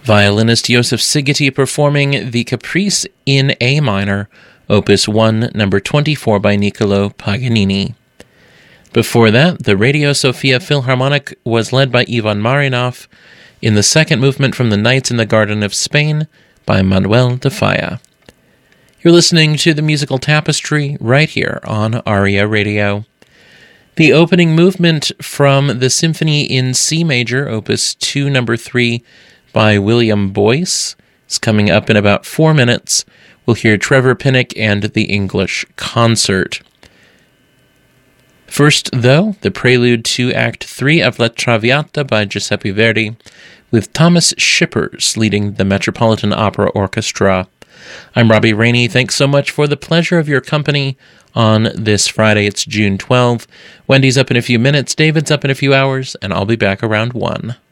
Violinist Joseph Szigeti performing the Caprice in A minor, Opus 1, number 24 by Niccolò Paganini. Before that, the Radio Sofia Philharmonic was led by Ivan Marinov in the second movement from the Nights in the Garden of Spain by Manuel de Falla. You're listening to the Musical Tapestry right here on ARIA Radio. The opening movement from the Symphony in C major, Opus 2, number 3 by William Boyce is coming up in about 4 minutes. We'll hear Trevor Pinnock and the English Concert. First, though, the prelude to Act 3 of La Traviata by Giuseppe Verdi, with Thomas Shippers leading the Metropolitan Opera Orchestra. I'm Robbie Rainey. Thanks so much for the pleasure of your company on this Friday. It's June 12th. Wendy's up in a few minutes, David's up in a few hours, and I'll be back around 1.